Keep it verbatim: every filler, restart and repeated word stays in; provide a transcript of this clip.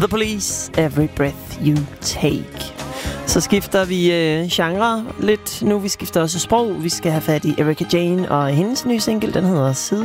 The Police, Every Breath You Take. Så skifter vi øh, genre lidt nu. Vi skifter også sprog. Vi skal have fat i Erika Jane og hendes nye single, den hedder Side